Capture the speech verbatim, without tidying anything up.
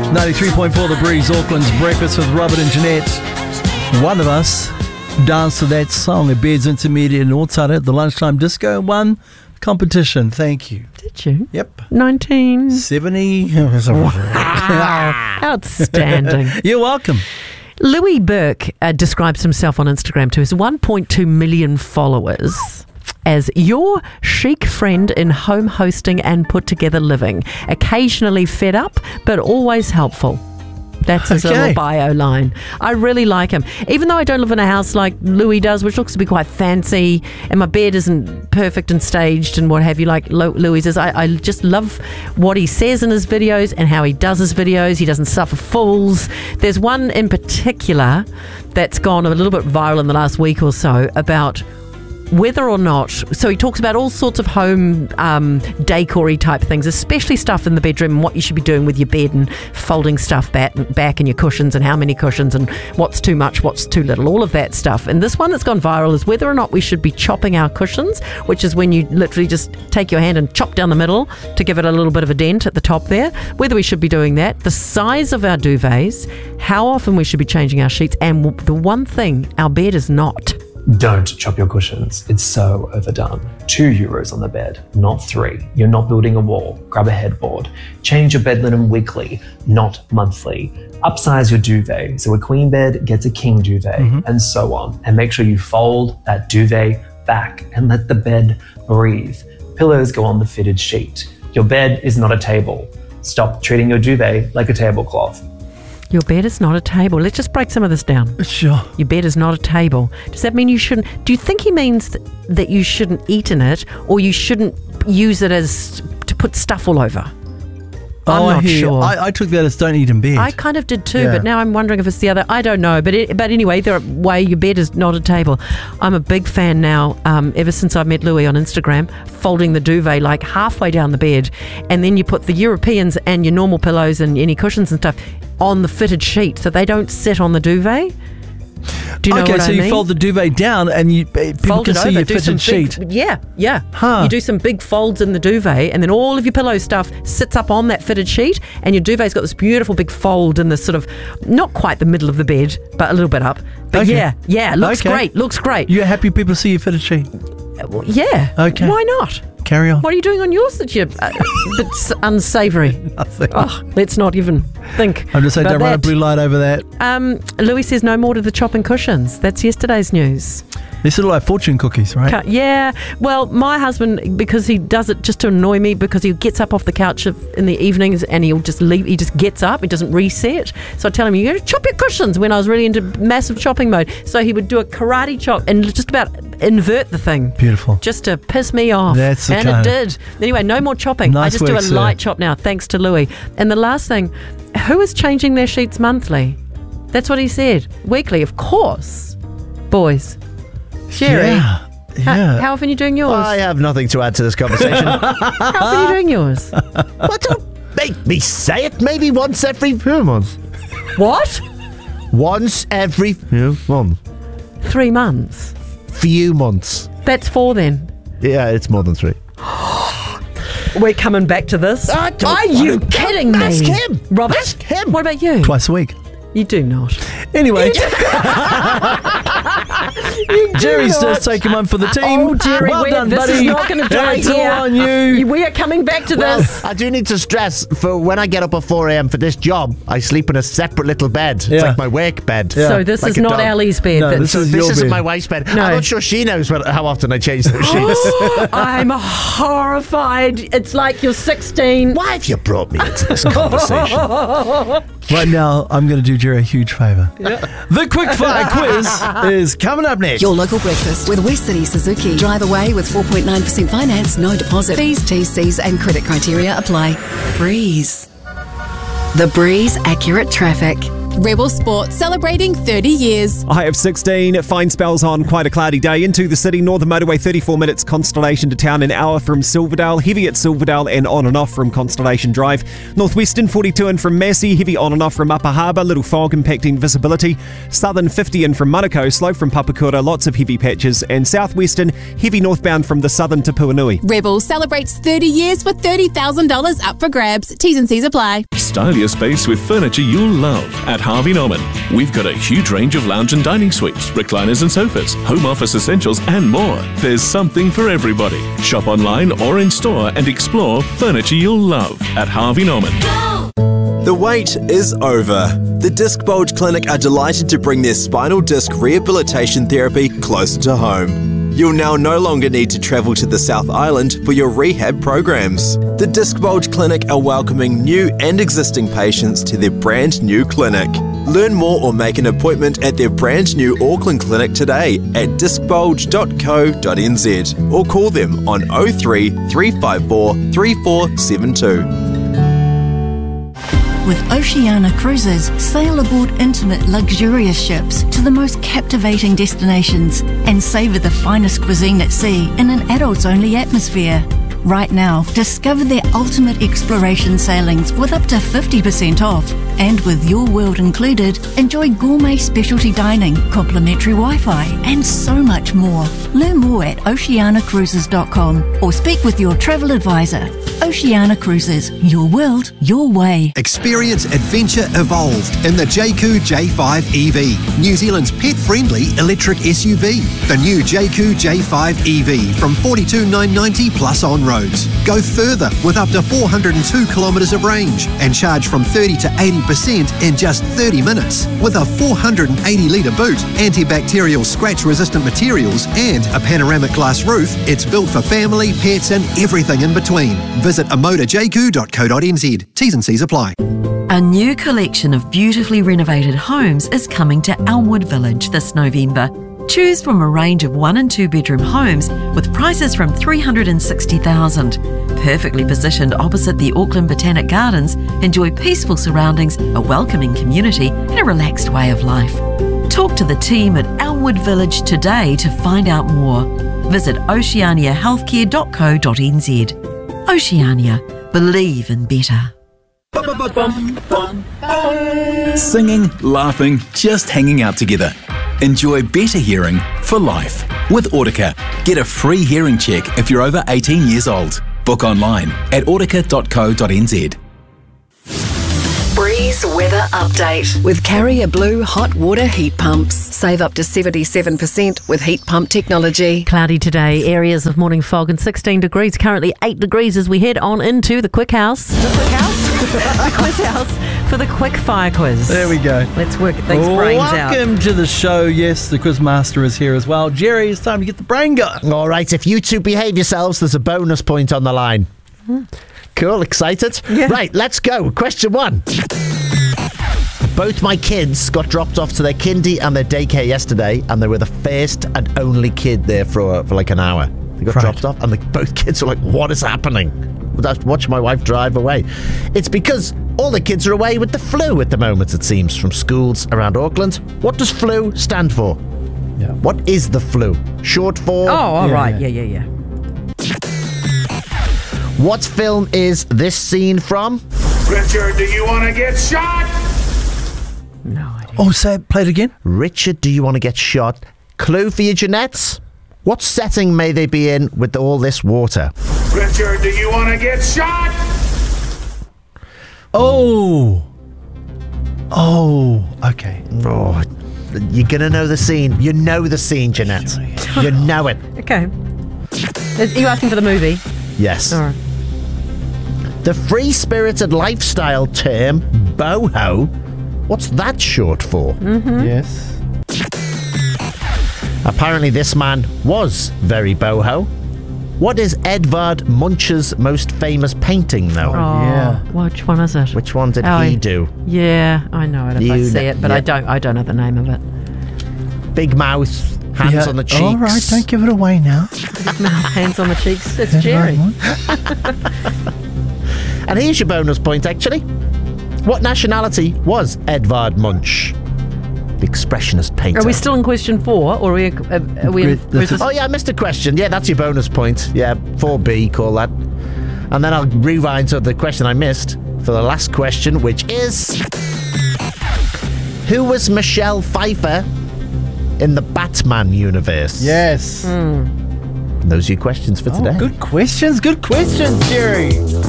ninety-three point four The Breeze, Auckland's Breakfast with Robert and Jeanette. One of us danced to that song at Beds Intermediate and Outside at the lunchtime disco and won competition. Thank you. Did you? Yep. nineteen seventy. Wow. Outstanding. You're welcome. Louis Burke uh, describes himself on Instagram to his one point two million followers as your chic friend in home hosting and put together living. Occasionally fed up, but always helpful. That's his Okay. little bio line. I really like him. Even though I don't live in a house like Louis does, which looks to be quite fancy, and my bed isn't perfect and staged and what have you, like Lo- Louis is, I, I just love what he says in his videos and how he does his videos. He doesn't suffer fools. There's one in particular that's gone a little bit viral in the last week or so about whether or not, so he talks about all sorts of home um, decor-y type things, especially stuff in the bedroom and what you should be doing with your bed and folding stuff back, back and your cushions and how many cushions and what's too much, what's too little, all of that stuff. And this one that's gone viral is whether or not we should be chopping our cushions, which is when you literally just take your hand and chop down the middle to give it a little bit of a dent at the top there, whether we should be doing that, the size of our duvets, how often we should be changing our sheets, and the one thing our bed is not. Don't chop your cushions. It's so overdone. Two euros on the bed, not three. You're not building a wall. Grab a headboard. Change your bed linen weekly, not monthly. Upsize your duvet so a queen bed gets a king duvet, mm-hmm. and so on. And make sure you fold that duvet back and let the bed breathe. Pillows go on the fitted sheet. Your bed is not a table. Stop treating your duvet like a tablecloth. Your bed is not a table. Let's just break some of this down. Sure. Your bed is not a table. Does that mean you shouldn't... Do you think he means th- that you shouldn't eat in it, or you shouldn't use it as to put stuff all over? I'm oh, not I hear. sure. I, I took that as don't eat in bed. I kind of did too, Yeah. but now I'm wondering if it's the other. I don't know. But it, but anyway, the way your bed is not a table. I'm a big fan now, um, ever since I met Louis on Instagram, folding the duvet like halfway down the bed, and then you put the Europeans and your normal pillows and any cushions and stuff on the fitted sheet so they don't sit on the duvet. Do you know okay, what so I you mean? fold the duvet down and you people Fold can it see over, your do fitted some sheet. big, yeah, yeah. Huh. You do some big folds in the duvet, and then all of your pillow stuff sits up on that fitted sheet, and your duvet's got this beautiful big fold in the sort of, not quite the middle of the bed, but a little bit up. But Okay. yeah, yeah, looks Okay. great, looks great. You're happy people see your fitted sheet? Well, yeah. Okay. Why not? Carry on. What are you doing on yours that you're uh, that's unsavoury? Nothing. Oh, let's not even think. I'm just saying, about don't run a that. blue light over that. Um, Louis says no more to the chopping cushions. That's yesterday's news. These are like fortune cookies, right? Ca- Yeah, well, my husband, because he does it just to annoy me, because he gets up off the couch of, in the evenings and he'll just leave, he just gets up, he doesn't reset. So I tell him, you got to chop your cushions when I was really into massive chopping mode. So he would do a karate chop and just about invert the thing. Beautiful. Just to piss me off. That's the and kind it of- did. Anyway, no more chopping. Nice I just do work, a sir. light chop now, thanks to Louis. And the last thing, who is changing their sheets monthly? That's what he said. Weekly, of course. Boys. Jerry, Yeah. how, Yeah. how often are you doing yours? I have nothing to add to this conversation. How often are you doing yours? What? Don't make me say it. Maybe once every few months. What? Once every few months. Three months. Few months. That's four then. Yeah, it's more than three. We're coming back to this. I don't Are you wanna- kidding me? Ask him. Robert? Ask him. What about you? Twice a week. You do not. Anyway, Jerry's just taking one for the team. Oh, Jerry, well we're- done, this buddy. is not going to do it It's here. all on you. We are coming back to Well, this. I do need to stress, for when I get up at four a.m. for this job, I sleep in a separate little bed. It's Yeah. like my wake bed. Yeah. So this Like is a not dog. Ali's bed. No, That's- this So is this your isn't bed. my wife's bed. No. I'm not sure she knows when, how often I change those sheets. I'm horrified. It's like you're sixteen. Why have you brought me into this conversation? Right now, I'm going to do Jerry a huge favour. The Quickfire Quiz is coming up next. Your local breakfast with West City Suzuki. Drive away with four point nine percent finance, no deposit. Fees, T Cs and credit criteria apply. Breeze. The Breeze Accurate Traffic. Rebel Sport, celebrating thirty years. A high of sixteen, fine spells on quite a cloudy day. Into the city, Northern Motorway, thirty-four minutes, Constellation to town, an hour from Silverdale, heavy at Silverdale and on and off from Constellation Drive. Northwestern, forty-two in from Massey, heavy on and off from Upper Harbour, little fog impacting visibility. Southern, fifty in from Manukau, slow from Papakura, lots of heavy patches. And Southwestern, heavy northbound from the southern to Puanui. Rebel celebrates thirty years with thirty thousand dollars up for grabs. T's and C's apply. Style your space with furniture you'll love at Harvey Norman. We've got a huge range of lounge and dining suites, recliners and sofas, home office essentials and more. There's something for everybody. Shop online or in store and explore furniture you'll love at Harvey Norman. The wait is over. The Disc Bulge Clinic are delighted to bring their spinal disc rehabilitation therapy closer to home. You'll now no longer need to travel to the South Island for your rehab programs. The Disc Bulge Clinic are welcoming new and existing patients to their brand new clinic. Learn more or make an appointment at their brand new Auckland clinic today at disc bulge dot co dot n z or call them on oh three, three five four, three four seven two. With Oceania Cruises, sail aboard intimate, luxurious ships to the most captivating destinations and savour the finest cuisine at sea in an adults-only atmosphere. Right now, discover their ultimate exploration sailings with up to fifty percent off. And with Your World included, enjoy gourmet specialty dining, complimentary Wi-Fi, and so much more. Learn more at oceania cruises dot com or speak with your travel advisor. Oceania Cruises, your world, your way. Experience adventure evolved in the Jayco J five E V, New Zealand's pet-friendly electric S U V. The new Jayco J five E V from forty-two thousand nine hundred ninety dollars plus on roads. Go further with up to four hundred two kilometres of range and charge from thirty to eighty percent in just thirty minutes. With a four hundred eighty litre boot, antibacterial scratch-resistant materials and a panoramic glass roof, it's built for family, pets and everything in between. Visit amoda jayco dot co dot n z. T's and C's apply. A new collection of beautifully renovated homes is coming to Elmwood Village this November. Choose from a range of one and two bedroom homes with prices from three hundred sixty thousand dollars. Perfectly positioned opposite the Auckland Botanic Gardens, enjoy peaceful surroundings, a welcoming community and a relaxed way of life. Talk to the team at Elmwood Village today to find out more. Visit oceania healthcare dot co dot n z. Oceania. Believe in better. Singing, laughing, just hanging out together. Enjoy better hearing for life. With Audica, get a free hearing check if you're over eighteen years old. Book online at audica dot co dot n z. Breeze weather update with Carrier Blue hot water heat pumps. Save up to seventy-seven percent with heat pump technology. Cloudy today, areas of morning fog and sixteen degrees. Currently eight degrees as we head on into the Quick House. The Quick House? the Quick House for the quick fire quiz. There we go. Let's work these brains out. Welcome to the show. Yes, the quiz master is here as well. Jerry, it's time to get the brain going. All right, if you two behave yourselves, there's a bonus point on the line. Hmm. Cool, excited? Yeah. Right, let's go. Question one. Both my kids got dropped off to their kindy and their daycare yesterday, and they were the first and only kid there for, for like an hour. They got right. dropped off, and the, both kids were like, what is happening? I was watching my wife drive away. It's because all the kids are away with the flu at the moment, it seems, from schools around Auckland. What does flu stand for? Yeah. What is the flu? Short for... Oh, all Yeah, right. yeah. Yeah, yeah, yeah. What film is this scene from? Richard, do you want to get shot? No idea. Oh, say it, play it again. Richard, do you want to get shot? Clue for you, Jeanette? What setting may they be in with all this water? Richard, do you want to get shot? Oh. Oh, okay. Oh, you're going to know the scene. You know the scene, Jeanette. You know it. Okay. Are you asking for the movie? Yes. All right. The free-spirited lifestyle term, boho, what's that short for? Mm-hmm. Yes. Apparently this man was very boho. What is Edvard Munch's most famous painting, though? Oh, yeah. Which one is it? Which one did Oh, he I- do? Yeah, I know it if I You see kn- it, but yeah. I don't. I don't know the name of it. Big mouth, hands Yeah. on the cheeks. All right, don't give it away now. Hands on the cheeks. It's Jerry. And here's your bonus point, actually. What nationality was Edvard Munch? The expressionist painter. Are we still in question four, or are we? Uh, are we in, This is- oh yeah, I missed a question. Yeah, that's your bonus point. Yeah, four B, call that. And then I'll rewind to the question I missed for the last question, which is... Who was Michelle Pfeiffer in the Batman universe? Yes. And those are your questions for today. Good questions, good questions, Jerry.